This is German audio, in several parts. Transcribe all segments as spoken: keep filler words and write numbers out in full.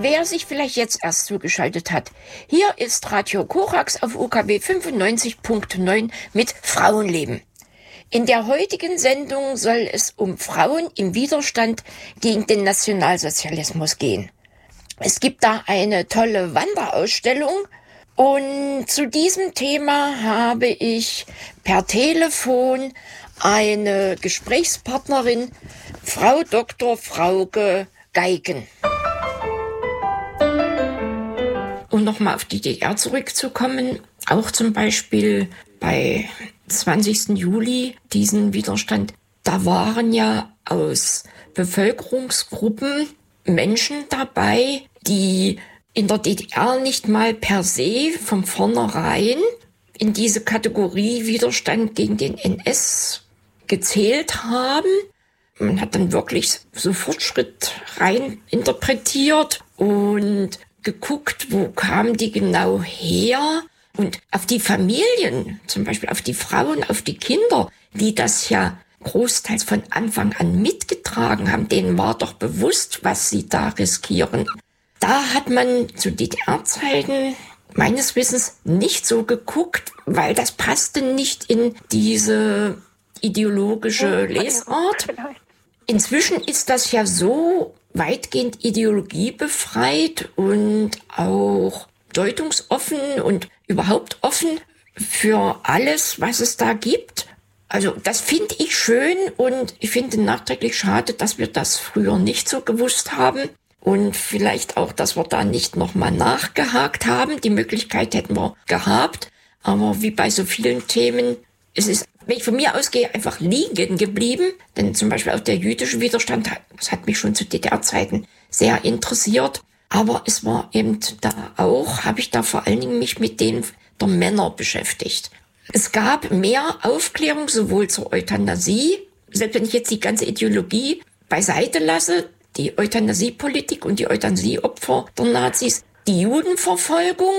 Wer sich vielleicht jetzt erst zugeschaltet hat, hier ist Radio Korax auf U K W fünfundneunzig Punkt neun mit Frauenleben. In der heutigen Sendung soll es um Frauen im Widerstand gegen den Nationalsozialismus gehen. Es gibt da eine tolle Wanderausstellung und zu diesem Thema habe ich per Telefon eine Gesprächspartnerin, Frau Doktor Frauke Geigen. Um nochmal auf die D D R zurückzukommen, auch zum Beispiel bei zwanzigsten Juli, diesen Widerstand, da waren ja aus Bevölkerungsgruppen Menschen dabei, die in der D D R nicht mal per se von vornherein in diese Kategorie Widerstand gegen den N S gezählt haben. Man hat dann wirklich so Fortschritt rein interpretiert und geguckt, wo kamen die genau her, und auf die Familien, zum Beispiel auf die Frauen, auf die Kinder, die das ja großteils von Anfang an mitgetragen haben, denen war doch bewusst, was sie da riskieren. Da hat man zu D D R-Zeiten meines Wissens nicht so geguckt, weil das passte nicht in diese ideologische Lesart. Inzwischen ist das ja so weitgehend ideologiebefreit und auch deutungsoffen und überhaupt offen für alles, was es da gibt. Also das finde ich schön und ich finde nachträglich schade, dass wir das früher nicht so gewusst haben und vielleicht auch, dass wir da nicht nochmal nachgehakt haben. Die Möglichkeit hätten wir gehabt, aber wie bei so vielen Themen, es ist, wenn ich von mir ausgehe, einfach liegen geblieben. Denn zum Beispiel auch der jüdische Widerstand, das hat mich schon zu D D R-Zeiten sehr interessiert. Aber es war eben da auch, habe ich da vor allen Dingen mich mit denen der Männer beschäftigt. Es gab mehr Aufklärung sowohl zur Euthanasie, selbst wenn ich jetzt die ganze Ideologie beiseite lasse, die Euthanasiepolitik und die Euthanasieopfer der Nazis, die Judenverfolgung,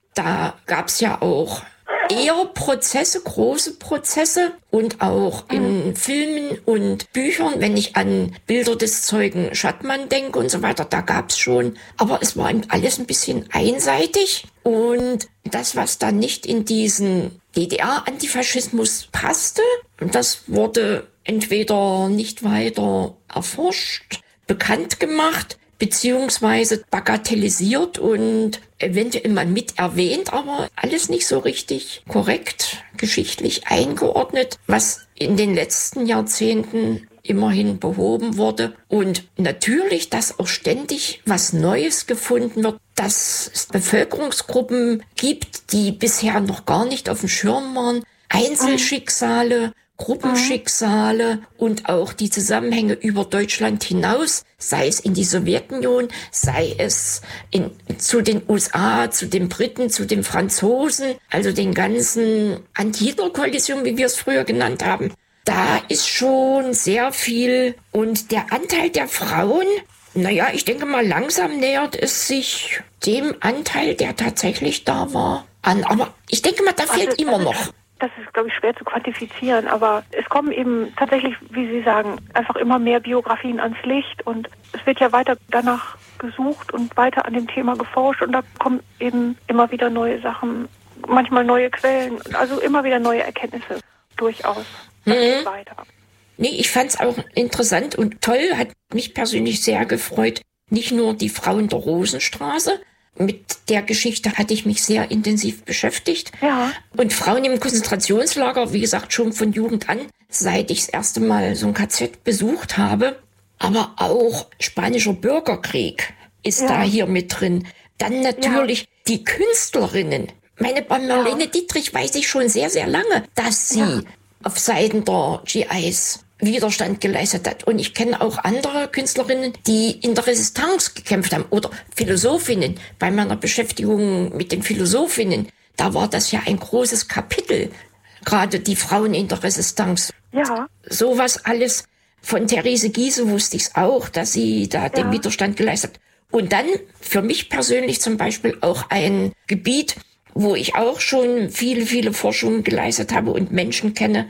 da gab es ja auch eher Prozesse, große Prozesse und auch in Filmen und Büchern, wenn ich an Bilder des Zeugen Schattmann denke und so weiter, da gab's schon, aber es war eben alles ein bisschen einseitig und das, was dann nicht in diesen D D R-Antifaschismus passte, das wurde entweder nicht weiter erforscht, bekannt gemacht, beziehungsweise bagatellisiert und eventuell mal mit erwähnt, aber alles nicht so richtig korrekt geschichtlich eingeordnet, was in den letzten Jahrzehnten immerhin behoben wurde. Und natürlich, dass auch ständig was Neues gefunden wird, dass es Bevölkerungsgruppen gibt, die bisher noch gar nicht auf dem Schirm waren, Einzelschicksale, Gruppenschicksale und auch die Zusammenhänge über Deutschland hinaus, sei es in die Sowjetunion, sei es in, zu den U S A, zu den Briten, zu den Franzosen, also den ganzen Anti-Hitler-Koalitionen, wie wir es früher genannt haben. Da ist schon sehr viel und der Anteil der Frauen, naja, ich denke mal, langsam nähert es sich dem Anteil, der tatsächlich da war, an. Aber ich denke mal, da fehlt also, immer noch. Das ist, glaube ich, schwer zu quantifizieren, aber es kommen eben tatsächlich, wie Sie sagen, einfach immer mehr Biografien ans Licht und es wird ja weiter danach gesucht und weiter an dem Thema geforscht und da kommen eben immer wieder neue Sachen, manchmal neue Quellen, also immer wieder neue Erkenntnisse, durchaus. Das mhm. geht weiter. Nee, ich fand es auch interessant und toll, hat mich persönlich sehr gefreut, nicht nur die Frauen der Rosenstraße. Mit der Geschichte hatte ich mich sehr intensiv beschäftigt. Ja. Und Frauen im Konzentrationslager, wie gesagt, schon von Jugend an, seit ich das erste Mal so ein K Z besucht habe. Aber auch spanischer Bürgerkrieg ist ja. da hier mit drin. Dann natürlich ja. die Künstlerinnen. Meine bei Marlene ja. Dietrich weiß ich schon sehr, sehr lange, dass sie ja. auf Seiten der G Is Widerstand geleistet hat. Und ich kenne auch andere Künstlerinnen, die in der Resistance gekämpft haben oder Philosophinnen. Bei meiner Beschäftigung mit den Philosophinnen, da war das ja ein großes Kapitel, gerade die Frauen in der Resistance. Ja. Sowas alles. Von Therese Giehse wusste ich es auch, dass sie da ja. den Widerstand geleistet hat. Und dann für mich persönlich zum Beispiel auch ein Gebiet, wo ich auch schon viele, viele Forschungen geleistet habe und Menschen kenne,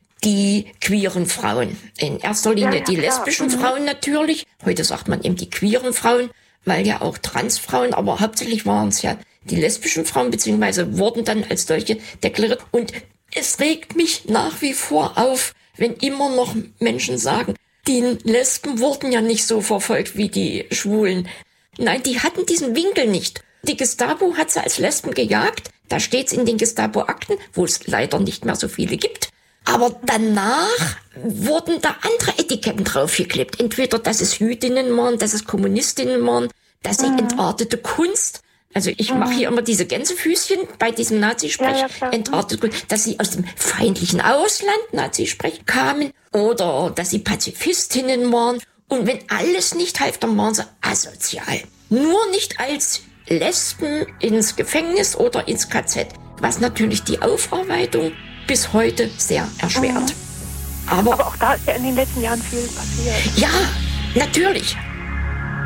die queeren Frauen. In erster Linie ja, ja, die lesbischen mhm. Frauen natürlich. Heute sagt man eben die queeren Frauen, weil ja auch Transfrauen, aber hauptsächlich waren es ja die lesbischen Frauen, beziehungsweise wurden dann als solche deklariert. Und es regt mich nach wie vor auf, wenn immer noch Menschen sagen, die Lesben wurden ja nicht so verfolgt wie die Schwulen. Nein, die hatten diesen Winkel nicht. Die Gestapo hat sie als Lesben gejagt. Da steht's in den Gestapo-Akten, wo es leider nicht mehr so viele gibt. Aber danach wurden da andere Etiketten draufgeklebt. Entweder, dass es Jüdinnen waren, dass es Kommunistinnen waren, dass sie mhm. entartete Kunst. Also ich mhm. mache hier immer diese Gänsefüßchen bei diesem Nazisprech, ja, ja, entartete Kunst, dass sie aus dem feindlichen Ausland, Nazisprech, kamen oder dass sie Pazifistinnen waren. Und wenn alles nicht half, dann waren sie asozial. Nur nicht als Lesben ins Gefängnis oder ins K Z, was natürlich die Aufarbeitung bis heute sehr erschwert. Mhm. Aber, Aber auch da ist ja in den letzten Jahren viel passiert. Ja, natürlich.